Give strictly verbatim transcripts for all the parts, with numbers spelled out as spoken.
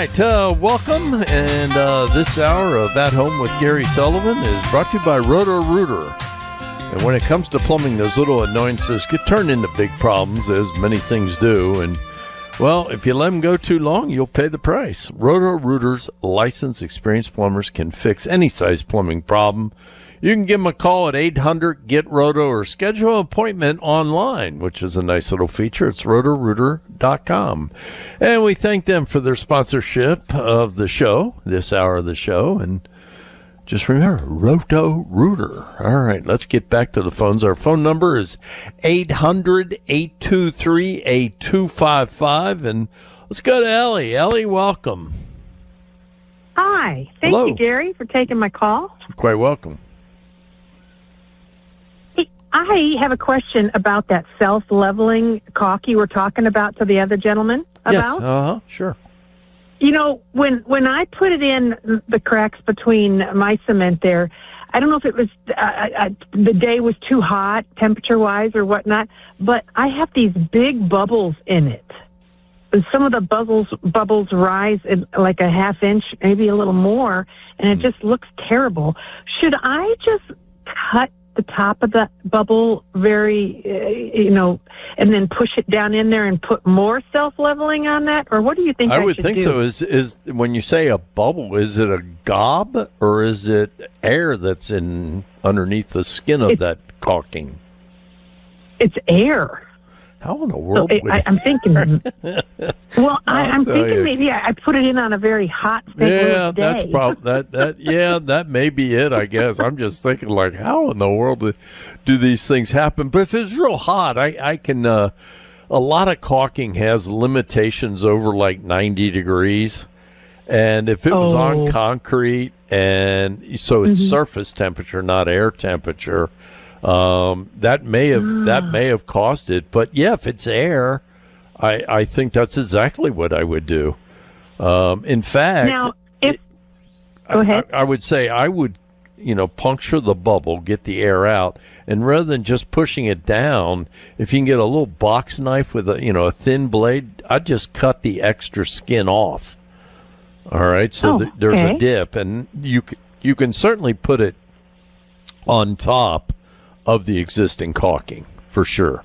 right, uh, welcome. And uh, this hour of At Home with Gary Sullivan is brought to you by Roto-Rooter. And when it comes to plumbing, those little annoyances get turned into big problems, as many things do. And, well, if you let them go too long, you'll pay the price. Roto-Rooter's licensed, experienced plumbers can fix any size plumbing problem. You can give them a call at eight hundred get roto or schedule an appointment online, which is a nice little feature. It's roto rooter dot com. And we thank them for their sponsorship of the show, this hour of the show. And just remember, Roto-Rooter. All right, let's get back to the phones. Our phone number is eight hundred eight two three eight two five five. And let's go to Ellie. Ellie, welcome. Hi. Thank Hello. you, Gary, for taking my call. Quite welcome. I have a question about that self-leveling caulk you were talking about to the other gentleman about. Yes, uh-huh, sure. You know, when when I put it in the cracks between my cement there, I don't know if it was uh, uh, the day was too hot, temperature-wise or whatnot, but I have these big bubbles in it. And some of the bubbles bubbles rise in like a half inch, maybe a little more, and it just looks terrible. Should I just cut the top of the bubble very, uh, you know, and then push it down in there and put more self-leveling on that? Or what do you think I, I would should think do? so. Is is when you say a bubble, is it a gob or is it air that's in underneath the skin of It's- that caulking? It's air. How in the So world I, would I, I'm thinking, well, I, I'll I'm tell thinking you. maybe I, I put it in on a very hot Saint Yeah, Louis day. that's prob that that yeah, that may be it, I guess. I'm just thinking like, how in the world do, do these things happen? But if it's real hot, I I can. Uh, a lot of caulking has limitations over like ninety degrees, and if it was on Oh. concrete, and so it's surface temperature, not air temperature. Um, that may have that may have caused it, but yeah, if it's air, I I think that's exactly what I would do. Um, in fact, Now, if I, go ahead. I, I would say I would, you know, puncture the bubble, get the air out, and rather than just pushing it down, if you can get a little box knife with a you know a thin blade, I'd just cut the extra skin off. All right, so Oh, th- there's okay. a dip, and you c- you can certainly put it on top of the existing caulking for sure.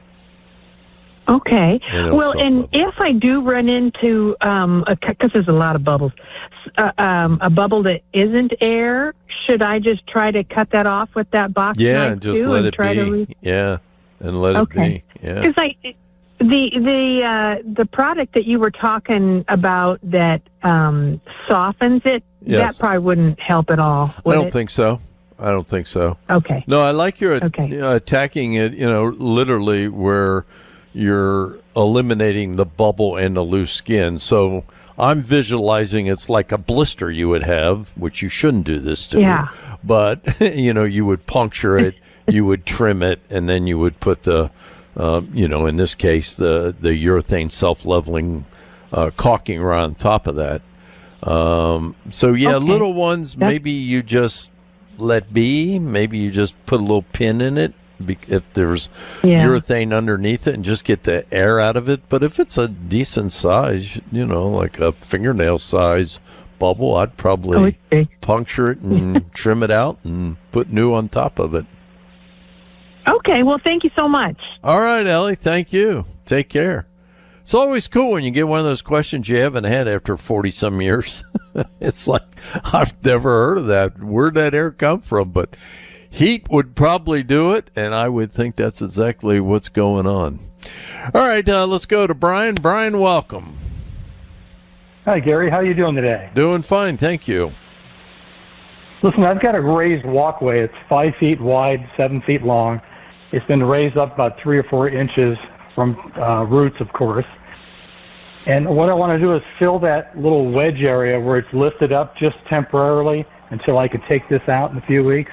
Okay. And it'll Well, and self-level. if I do run into, um, because there's a lot of bubbles, uh, um, a bubble that isn't air, should I just try to cut that off with that box Yeah, knife and just too let and it try be. to re- Yeah, and let Okay. it be. Yeah. Because I, the the uh, the product that you were talking about that um, softens it, Yes. that probably wouldn't help at all. I Would don't it? think so. I don't think so. Okay. No, I like your Okay. you know, attacking it, you know, literally where you're eliminating the bubble and the loose skin. So I'm visualizing it's like a blister you would have, which you shouldn't do this to. Yeah. But, you know, you would puncture it, you would trim it, and then you would put the, um, you know, in this case, the, the urethane self-leveling uh, caulking right on top of that. Um, so, yeah, Okay. little ones, That's- maybe you just let be. Maybe you just put a little pin in it be- if there's Yeah. urethane underneath it and just get the air out of it. But if it's a decent size, you know, like a fingernail size bubble, I'd Oh, probably it's big. puncture it and trim it out and put new on top of it. Okay. Well, thank you so much. All right, Ellie, thank you. Take care. It's always cool when you get one of those questions you haven't had after forty some years. It's like, I've never heard of that. Where'd that air come from? But heat would probably do it, and I would think that's exactly what's going on. All right, uh, let's go to Brian. Brian, welcome. Hi, Gary. How you doing today? Doing fine, thank you. Listen, I've got a raised walkway. It's five feet wide, seven feet long. It's been raised up about three or four inches from uh, roots, of course. And what I want to do is fill that little wedge area where it's lifted up just temporarily until I could take this out in a few weeks.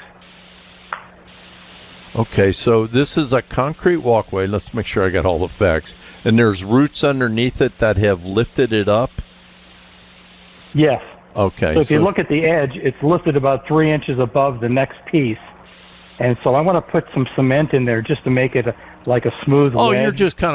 Okay, so this is a concrete walkway. Let's make sure I got all the facts. And there's roots underneath it that have lifted it up? Yes. Okay. So if you look at the edge, it's lifted about three inches above the next piece. And so I want to put some cement in there just to make it a, like a smooth Oh, wedge. you're just kind